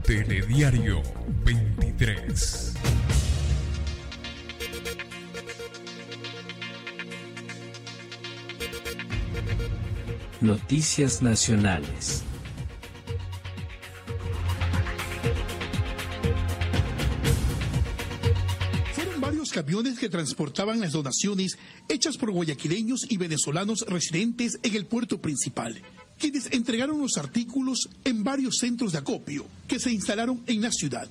Telediario 23. Noticias nacionales. Fueron varios camiones que transportaban las donaciones hechas por guayaquileños y venezolanos residentes en el puerto principal, quienes entregaron los artículos en varios centros de acopio que se instalaron en la ciudad.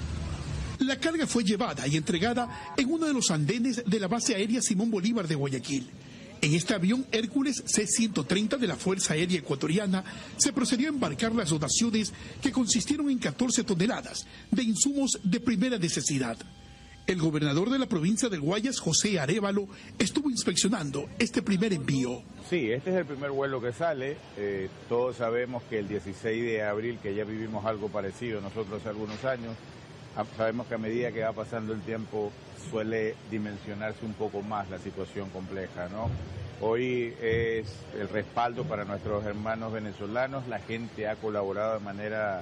La carga fue llevada y entregada en uno de los andenes de la base aérea Simón Bolívar de Guayaquil. En este avión Hércules C-130 de la Fuerza Aérea Ecuatoriana se procedió a embarcar las donaciones que consistieron en 14 toneladas de insumos de primera necesidad. El gobernador de la provincia del Guayas, José Arévalo, estuvo inspeccionando este primer envío. Sí, este es el primer vuelo que sale. Todos sabemos que el 16 de abril, que ya vivimos algo parecido nosotros hace algunos años, sabemos que a medida que va pasando el tiempo suele dimensionarse un poco más la situación compleja, ¿no? Hoy es el respaldo para nuestros hermanos venezolanos. La gente ha colaborado de manera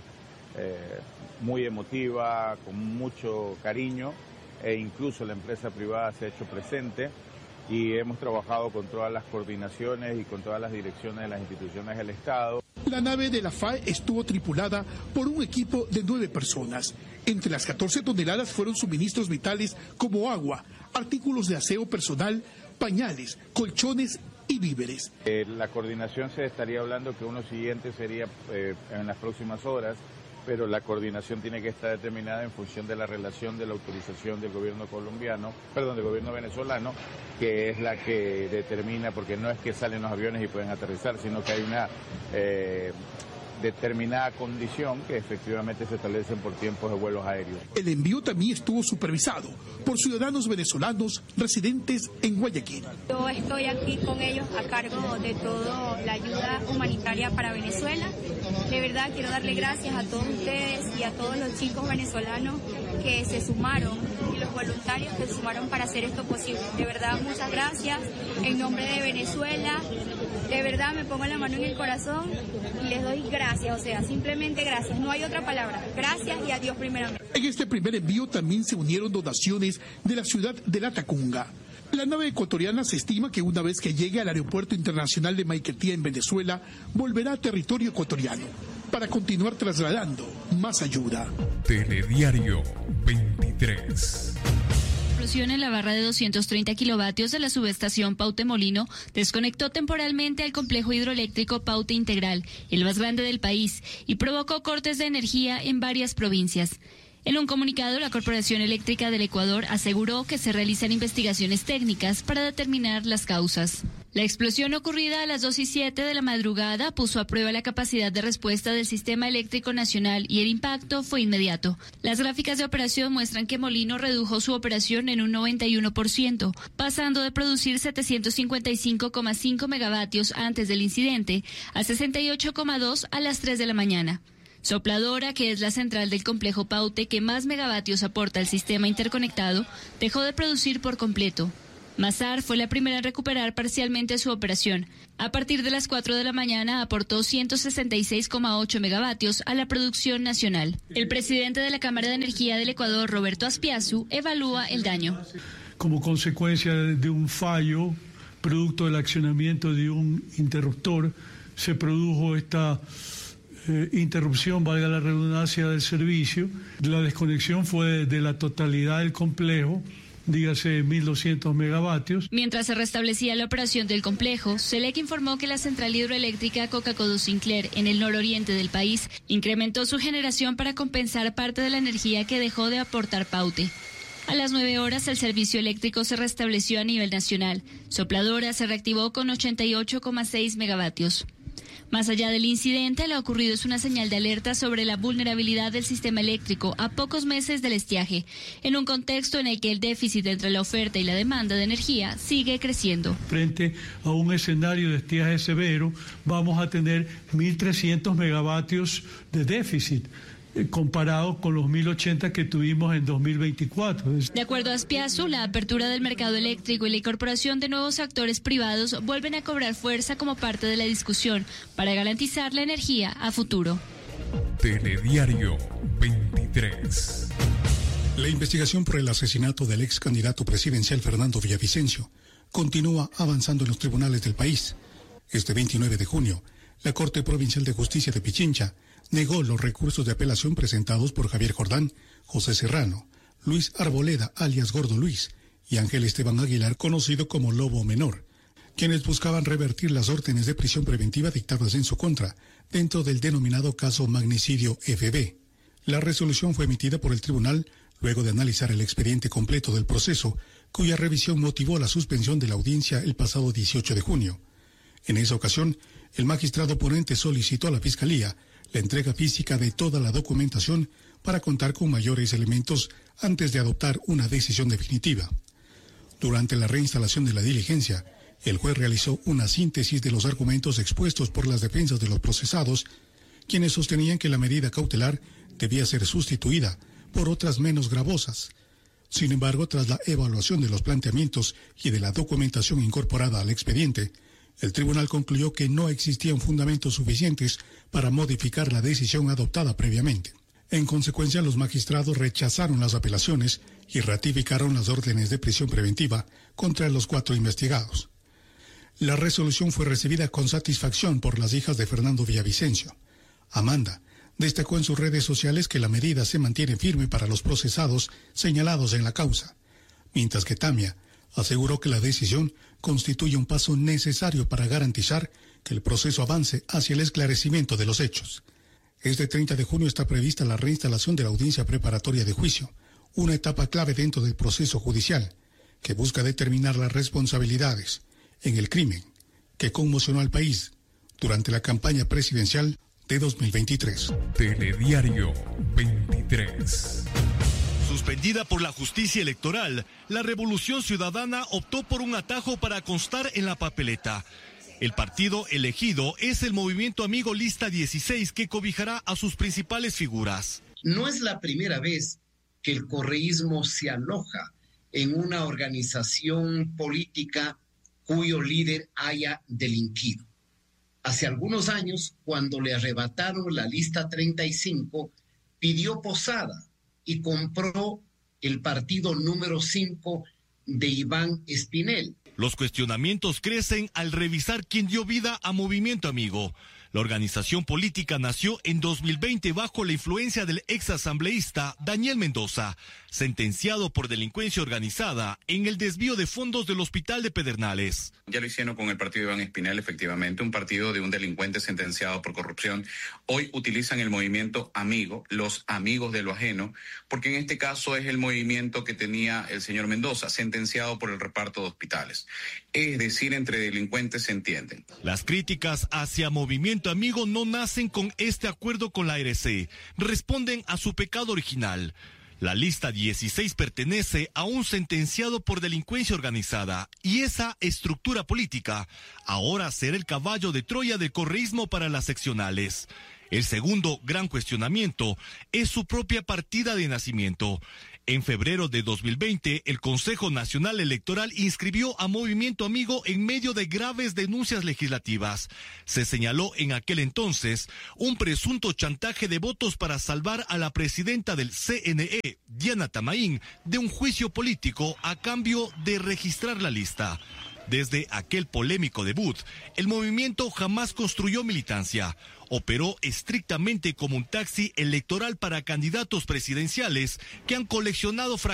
muy emotiva, con mucho cariño, e incluso la empresa privada se ha hecho presente y hemos trabajado con todas las coordinaciones y con todas las direcciones de las instituciones del Estado. La nave de la FAE estuvo tripulada por un equipo de 9 personas. Entre las 14 toneladas fueron suministros vitales como agua, artículos de aseo personal, pañales, colchones y víveres. La coordinación se estaría hablando que uno siguiente sería en las próximas horas, pero la coordinación tiene que estar determinada en función de la relación de la autorización del gobierno del gobierno venezolano, que es la que determina, porque no es que salen los aviones y pueden aterrizar, sino que hay una determinada condición que efectivamente se establecen por tiempos de vuelos aéreos. El envío también estuvo supervisado por ciudadanos venezolanos residentes en Guayaquil. Yo estoy aquí con ellos a cargo de toda la ayuda humanitaria para Venezuela. De verdad quiero darle gracias a todos ustedes y a todos los chicos venezolanos que se sumaron y los voluntarios que se sumaron para hacer esto posible. De verdad, muchas gracias. En nombre de Venezuela, de verdad me pongo la mano en el corazón y les doy gracias, o sea, simplemente gracias. No hay otra palabra. Gracias y adiós primeramente. En este primer envío también se unieron donaciones de la ciudad de La Tacunga. La nave ecuatoriana se estima que una vez que llegue al aeropuerto internacional de Maiquetía en Venezuela, volverá a territorio ecuatoriano para continuar trasladando más ayuda. Telediario 23. Explosión en la barra de 230 kilovatios de la subestación Paute Molino desconectó temporalmente al complejo hidroeléctrico Paute Integral, el más grande del país, y provocó cortes de energía en varias provincias. En un comunicado, la Corporación Eléctrica del Ecuador aseguró que se realizan investigaciones técnicas para determinar las causas. La explosión ocurrida a las 2:07 de la madrugada puso a prueba la capacidad de respuesta del sistema eléctrico nacional y el impacto fue inmediato. Las gráficas de operación muestran que Molino redujo su operación en un 91%, pasando de producir 755,5 megavatios antes del incidente a 68,2 a las 3 de la mañana. Sopladora, que es la central del complejo Paute que más megavatios aporta al sistema interconectado, dejó de producir por completo. Mazar fue la primera en recuperar parcialmente su operación. A partir de las 4 de la mañana aportó 166,8 megavatios a la producción nacional. El presidente de la Cámara de Energía del Ecuador, Roberto Aspiazu, evalúa el daño. Como consecuencia de un fallo, producto del accionamiento de un interruptor, se produjo esta interrupción, valga la redundancia, del servicio. La desconexión fue de la totalidad del complejo, dígase 1.200 megavatios. Mientras se restablecía la operación del complejo, SELEC informó que la central hidroeléctrica Coca-Codo Sinclair, en el nororiente del país, incrementó su generación para compensar parte de la energía que dejó de aportar Paute. A las 9 horas el servicio eléctrico se restableció a nivel nacional. Sopladora se reactivó con 88,6 megavatios. Más allá del incidente, lo ocurrido es una señal de alerta sobre la vulnerabilidad del sistema eléctrico a pocos meses del estiaje, en un contexto en el que el déficit entre la oferta y la demanda de energía sigue creciendo. Frente a un escenario de estiaje severo, vamos a tener 1.300 megavatios de déficit, comparado con los 1.080 que tuvimos en 2024. De acuerdo a Aspiazu, la apertura del mercado eléctrico y la incorporación de nuevos actores privados vuelven a cobrar fuerza como parte de la discusión para garantizar la energía a futuro. Telediario 23. La investigación por el asesinato del ex candidato presidencial Fernando Villavicencio continúa avanzando en los tribunales del país. Este 29 de junio, la Corte Provincial de Justicia de Pichincha negó los recursos de apelación presentados por Javier Jordán, José Serrano, Luis Arboleda, alias Gordo Luis, y Ángel Esteban Aguilar, conocido como Lobo Menor, quienes buscaban revertir las órdenes de prisión preventiva dictadas en su contra, dentro del denominado caso Magnicidio FB. La resolución fue emitida por el tribunal luego de analizar el expediente completo del proceso, cuya revisión motivó la suspensión de la audiencia el pasado 18 de junio. En esa ocasión, el magistrado ponente solicitó a la Fiscalía la entrega física de toda la documentación para contar con mayores elementos antes de adoptar una decisión definitiva. Durante la reinstalación de la diligencia, el juez realizó una síntesis de los argumentos expuestos por las defensas de los procesados, quienes sostenían que la medida cautelar debía ser sustituida por otras menos gravosas. Sin embargo, tras la evaluación de los planteamientos y de la documentación incorporada al expediente, el tribunal concluyó que no existían fundamentos suficientes para modificar la decisión adoptada previamente. En consecuencia, los magistrados rechazaron las apelaciones y ratificaron las órdenes de prisión preventiva contra los 4 investigados. La resolución fue recibida con satisfacción por las hijas de Fernando Villavicencio. Amanda destacó en sus redes sociales que la medida se mantiene firme para los procesados señalados en la causa, mientras que Tamia aseguró que la decisión constituye un paso necesario para garantizar que el proceso avance hacia el esclarecimiento de los hechos. Este 30 de junio está prevista la reinstalación de la audiencia preparatoria de juicio, una etapa clave dentro del proceso judicial, que busca determinar las responsabilidades en el crimen que conmocionó al país durante la campaña presidencial de 2023. Telediario 23. Suspendida por la justicia electoral, la Revolución Ciudadana optó por un atajo para constar en la papeleta. El partido elegido es el Movimiento Amigo Lista 16, que cobijará a sus principales figuras. No es la primera vez que el correísmo se aloja en una organización política cuyo líder haya delinquido. Hace algunos años, cuando le arrebataron la lista 35, pidió posada y compró el partido número 5 de Iván Espinel. Los cuestionamientos crecen al revisar quién dio vida a Movimiento Amigo. La organización política nació en 2020 bajo la influencia del exasambleísta Daniel Mendoza, sentenciado por delincuencia organizada en el desvío de fondos del Hospital de Pedernales. Ya lo hicieron con el partido de Iván Espinel, efectivamente, un partido de un delincuente sentenciado por corrupción. Hoy utilizan el movimiento Amigo, los amigos de lo ajeno, porque en este caso es el movimiento que tenía el señor Mendoza, sentenciado por el reparto de hospitales. Es decir, entre delincuentes se entienden. Las críticas hacia Movimiento Amigo no nacen con este acuerdo con la ARC, responden a su pecado original. La lista 16 pertenece a un sentenciado por delincuencia organizada y esa estructura política ahora será el caballo de Troya del correísmo para las seccionales. El segundo gran cuestionamiento es su propia partida de nacimiento. En febrero de 2020, el Consejo Nacional Electoral inscribió a Movimiento Amigo en medio de graves denuncias legislativas. Se señaló en aquel entonces un presunto chantaje de votos para salvar a la presidenta del CNE, Diana Tamaín, de un juicio político a cambio de registrar la lista. Desde aquel polémico debut, el movimiento jamás construyó militancia. Operó estrictamente como un taxi electoral para candidatos presidenciales que han coleccionado